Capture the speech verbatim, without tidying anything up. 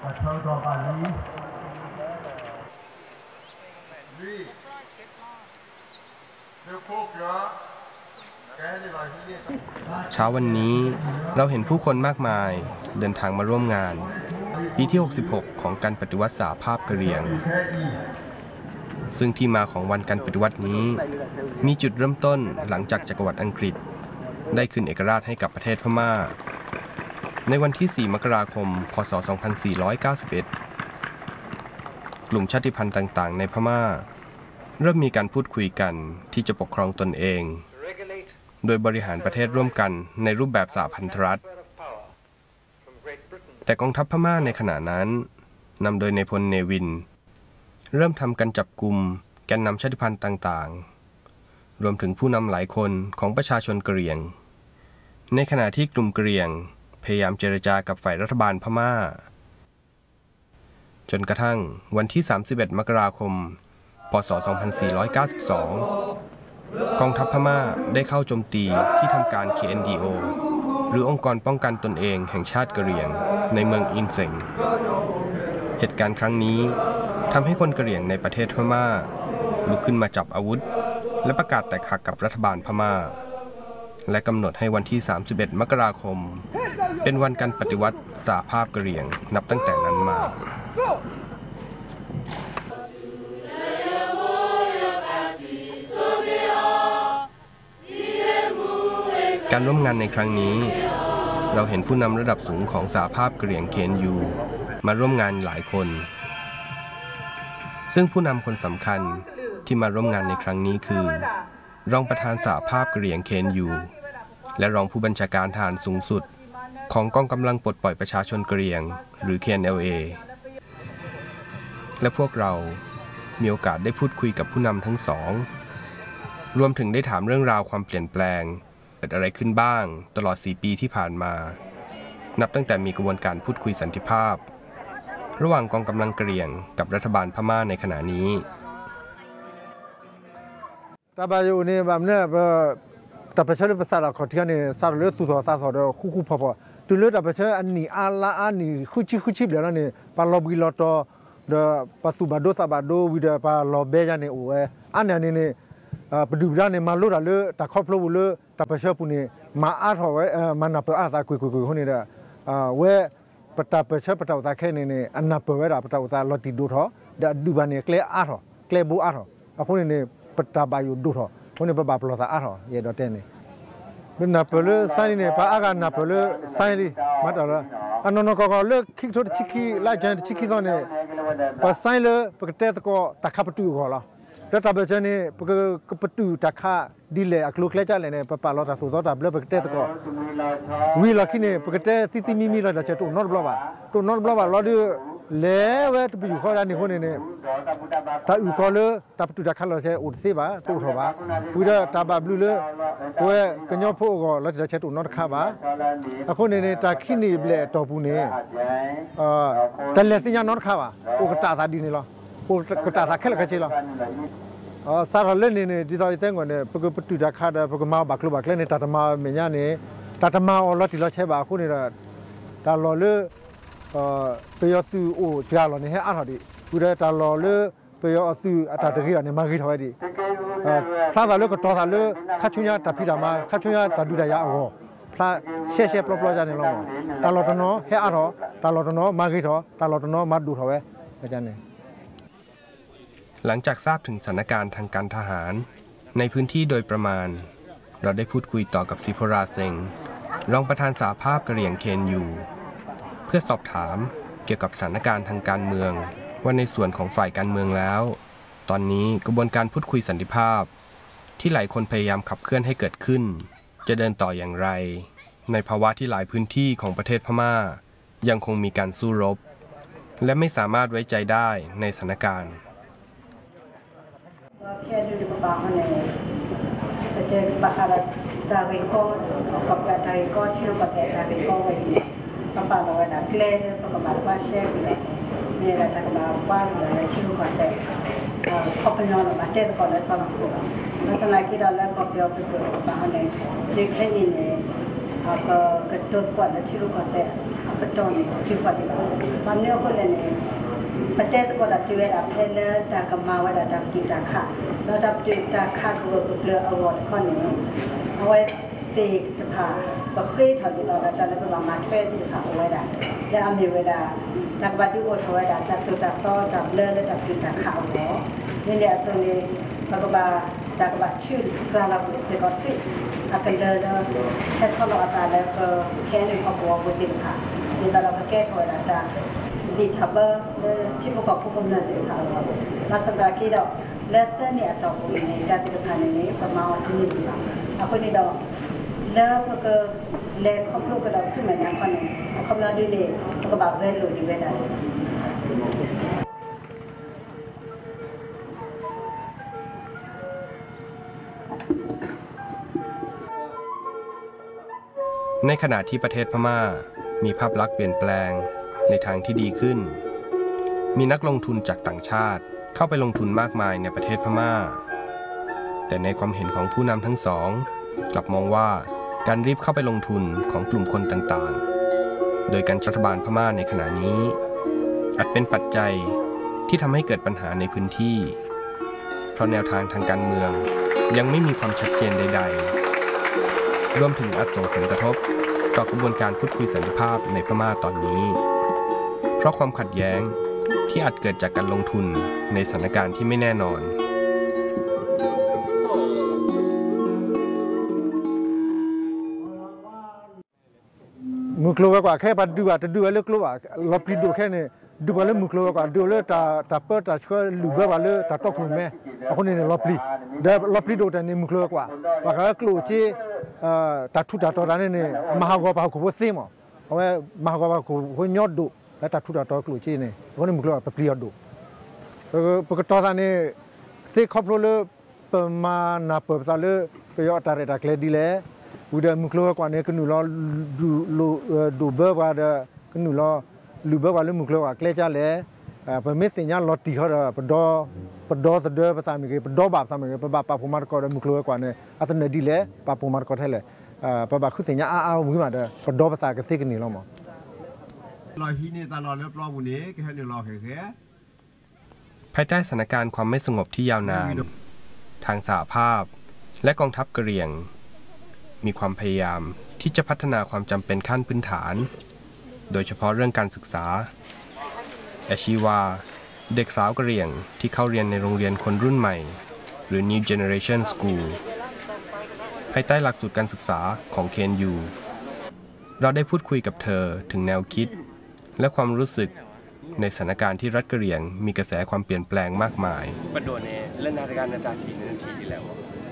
เช้าวันนี้เราเห็นผู้คนมากมายเดินทางมาร่วมงานปีที่หกสิบหกของการปฏิวัติสหภาพกะเหรี่ยงซึ่งที่มาของวันการปฏิวัตินี้มีจุดเริ่มต้นหลังจากจักรวรรดิอังกฤษได้คืนเอกราชให้กับประเทศพม่าในวันที่สี่มกราคมพ.ศ. สองพันสี่ร้อยเก้าสิบเอ็ดกลุ่มชาติพันธุ์ต่างๆในพม่าเริ่มมีการพูดคุยกันที่จะปกครองตนเองโดยบริหารประเทศร่วมกันในรูปแบบสหพันธรัฐแต่กองทัพพม่าในขณะนั้นนำโดยนายพลเนวินเริ่มทำการจับกุมแกนนำชาติพันธุ์ต่างๆรวมถึงผู้นำหลายคนของประชาชนกะเหรี่ยงในขณะที่กลุ่มกะเหรี่ยงพยายามเจรจากับฝ่ายรัฐบาลพม่าจนกระทั่งวันที่สามสิบเอ็ดมกราคมพ.ศ. สองพันสี่ร้อยเก้าสิบสองกองทัพพม่าได้เข้าโจมตีที่ทำการ เค เอ็น ดี โอ หรือองค์กรป้องกันตนเองแห่งชาติกะเหรี่ยงในเมืองอินเซงเหตุการณ์ครั้งนี้ทำให้คนกะเหรี่ยงในประเทศพม่าลุกขึ้นมาจับอาวุธและประกาศแตกหักกับรัฐบาลพม่าและกำหนดให้วันที่สามสิบเอ็ดมกราคมเป็นวันการปฏิวัติสหภาพกะเหรี่ยงนับตั้งแต่นั้นมาการร่วมงานในครั้งนี้เราเห็นผู้นำระดับสูงของสหภาพกะเหรี่ยง เค เอ็น ยู มาร่วมงานหลายคนซึ่งผู้นำคนสำคัญที่มาร่วมงานในครั้งนี้คือรองประธานสหภาพกะเหรี่ยง เค เอ็น ยู และรองผู้บัญชาการทหารสูงสุดของกองกำลังปลดปล่อยประชาชนกะเหรี่ยงหรือ เค เอ็น แอล เอ และพวกเรามีโอกาสได้พูดคุยกับผู้นำทั้งสองรวมถึงได้ถามเรื่องราวความเปลี่ยนแปลงเกิดอะไรขึ้นบ้างตลอดสี่ปีที่ผ่านมานับตั้งแต่มีกระบวนการพูดคุยสันติภาพระหว่างกองกำลังกะเหรี่ยงกับรัฐบาลพม่าในขณะนี้ตาบาอยู่นี่แบบเนี้ยแต่ประชาชนภาษาเราเขาที่นี่สารเลือดสุดสาสอดคู่คู่พอพอตัวเลือดแต่ประชาชนอันนี้อาลาอันนี้คู่ชิคู่ชิบเดี๋ยวนั้นนี่ปาลบิลอตเดปัสสุบาโดซาบาโดวิเดปาลเบยานี่โอ้เออันนี้นี่ปดูด้านนี่มาลุระเลือตะครอบลูเลือตะประชาชนปุ่นนี่มาอาร์ทไว้มันนับอาร์ตาคุยคุยคุยคนนี้เด้อเว้ปตาประชาปตาอุตาแค่นี่นี่อันนับเว้ปตาอุตาลอติดูท้อเดดูบานี่เคลอาร์ท้อเคลบูอาร์ท้อคนนี้ปตาบายุดูท้อคนนี้ปะบาปลอตาอาร์ท้อเยดอเตนี่เป็นนับเลือไซนี่ปะอาการนับเลือไซนี่มาตลอดอันนั้นก็ก็เลือกคิกทุกชิคีไล่จันชิคีตอนนี้ปะไซเลือปกติก็ตะขับประตูก็แล้วรัฐบาลนี่ปกติประตูตะขาดีเลยอักลุกเล่จันเลยเนี่ยปะปะลอตาสุดท้ายเลือปกติก็วิลาคินี่ปกติซิซิมิมิลาจะตุนอร์บลาวาตุนอร์บลาวาลอดีเล่เวทไปอยู่ข้อด้านนี้คนนี้เนี่ยถ้าอยู่ข้อเลยถ้าประตูตะขาเราจะอุดเสียบ้าตุทว่าวิลาตาบาบลูเลยตัวกันยอพูก็เราจะใช้ตุนอร์ข้าบ้าอะคนนี้เนี่ยตาคินี่เบลตอปูนี่เอ่อแต่เลสิญานอร์ข้าบ้าโอกตาตาดีนี่หรอโอกตาตาแค่ละกันจีหรออ๋อสารเล่นนี่ที่เราเต้นกันเนี่ยปกติตะขาเดปกมาบักลุบักเล่นนี่ตาตมาเมียนี่ตาตมาอ๋อเราที่เราใช้บ้าคนนี้ละตาเราเลยเอ่อไปยอสูโอ้จ้าเราเนี่ยอาร์ทดีกูได้ตาเราเลยไปยอสูอัตตะกี้อันนี้มากี่ถอยดีเอ่อพระตาเลยก็ต่อตาเลยข้าชุญญาตาพิดามาข้าชุญญาตาดูได้ยาอ๋อพระเช่เช่ปลอปลอจานี่เราตาเราตโนเฮอาร์ทตาเราตโนมากี่ถอตาเราตโนมาดูถอยอาจารย์เนี่ยหลังจากทราบถึงสถานการณ์ทางการทหารในพื้นที่โดยประมาณเราได้พูดคุยต่อกับซิโพราเซงรองประธานสหภาพกะเหรี่ยง เค เอ็น ยู เพื่อสอบถามเกี่ยวกับสถานการณ์ทางการเมืองว่าในส่วนของฝ่ายการเมืองแล้วตอนนี้กระบวนการพูดคุยสันติภาพที่หลายคนพยายามขับเคลื่อนให้เกิดขึ้นจะเดินต่ออย่างไรในภาวะที่หลายพื้นที่ของประเทศพม่ายังคงมีการสู้รบและไม่สามารถไว้ใจได้ในสถานการณ์แค่ดูดีกว่าคนเนี่ยแต่เจอปะอะไรตาเริโก้กับตาเริโก้ที่เราแบบตาเริโก้ไว้เนี่ยปะปะเราไว้นะเคลื่อนปะกับมาว่าเชฟเนี่ยเนี่ยเราทำมาว่าเราชิลก่อนแต่เขาเป็นนอนมาเต้นก่อนแล้วสมัครตัวแล้วสมัยที่เราเล่นก็เปียวไปตัวปะคนเนี่ยเด็กแค่นี้เนี่ยก็กระตุ้นก่อนแล้วชิลก่อนแต่ประจนที่พอดีวันนี้คนเลยเนี่ยประเทศก็ดับจีเวดับเพลเลดากมาว่าดับจีดาค่ะแล้วดับจีดาค่ะก็เปลือกอวอร์ดข้อนี้เอาไว้ตีจะผ่าบางทีถอดเราจะแล้วเป็นมาเทสที่ผ่าเอาไว้ได้แล้วมีเวลาจากวัดที่โอทไว้ได้จากตัวจากต่อจากเลื่อนและจากจีดาค่ะเอาไว้นี่เนี่ยตรงนี้เราก็มาจากวัดชื่อสาราบุษกอติอาการเดินแค่สโลอัตราแล้วก็แค่ในครอบครัวบุตรค่ะนี่เราก็แก้ถอยได้จากดีทับเบอร์ที่ประกอบผู้กำเนิดเลยค่ะมาสัปดาห์ที่เราเลือดเต้นเนี่ยต่อไปในการติดพันนี้ประมาณที่นี่ค่ะเอาคนนี้เราเลิกก็เล่นครอบครัวก็เราสู้เหมือนกันคนนี้คำนวณดีเลยก็แบบเล่นหลุดดีไปได้ในขณะที่ประเทศพม่ามีภาพลักษณ์เปลี่ยนแปลงในทางที่ดีขึ้นมีนักลงทุนจากต่างชาติเข้าไปลงทุนมากมายในประเทศพม่าแต่ในความเห็นของผู้นำทั้งสองกลับมองว่าการรีบเข้าไปลงทุนของกลุ่มคนต่างๆโดยการรัฐบาลพม่าในขณะนี้อาจเป็นปัจจัยที่ทำให้เกิดปัญหาในพื้นที่เพราะแนวทางทางการเมืองยังไม่มีความชัดเจนใดๆรวมถึงอาจส่งผลกระทบต่อกระบวนการพูดคุยสันติภาพในพม่าตอนนี้เพราะความขัดแย้งที่อาจเกิดจากการลงทุนในสถานการณ์ที่ไม่แน่นอนมุกโลกว่าแค่ปัดดูว่าจะดูอะไรกลัวลบลีดูแค่นี้ดูว่าเลยมุกโลกว่าดูเลยตาตาเปิดตาช่วยลูบว่าเลยตาตอกคุณแม่คนนี้เนี่ยลบลีเดี๋ยวลบลีดูแต่เนี่ยมุกโลกว่าว่าเขากลัวที่ตาทุตาตอร้านเนี่ยมหากรรมเขาพูดซิมั้งเอาไว้มหากรรมเขาพูดยอดดูแล้วตาทุตาตอกลัวที่เนี่ยคนนี้มุกโลกว่าเปรี้ยวดูปกติตอนนี้เสกครอบครัวเลยประมาณนับเปิดตาเลยไปยอดตาเรตาเคลดีเลยอุดมมุกโลกว่าเนี่ยก็หนูรอดูดูเบอร์ว่าเด้อก็หนูรอลูเบอร์ว่าเลยมุกโลกว่าเคลจ้าเลยพอไม่สิ่งนี้ลอตตีเขาเด้อปดอปดอสเด้อภาษาอังกฤษปดอบาภาษาอังกฤษปบาปาพูมาร์ก็เด้อมุกโลกว่าเนี่ยอาจจะเนี่ยดีเลยปาพูมาร์ก็เท่าเลยปบาคือสิ่งนี้อ้าวมือมาเด้อปดอภาษาก็สิ่งนี้แล้วมั้งรอที่นี่ตลอดเรียบร้อยบุนี้แค่เนี่ยรอแค่ภายใต้สถานการณ์ความไม่สงบที่ยาวนานทางสหภาพและกองทัพกะเหรี่ยงมีความพยายามที่จะพัฒนาความจำเป็นขั้นพื้นฐานโดยเฉพาะเรื่องการศึกษาแอชีวาเด็กสาวกะเหรี่ยงที่เข้าเรียนในโรงเรียนคนรุ่นใหม่หรือ New Generation School ภายใต้หลักสูตรการศึกษาของ เค เอ็น ยู เราได้พูดคุยกับเธอถึงแนวคิดและความรู้สึกในสถานการณ์ที่รัฐกะเหรี่ยงมีกระแสความเปลี่ยนแปลงมากมายประโดดในเรื่องนาฬิกานาฬิกาทีนาทีที่แล้ว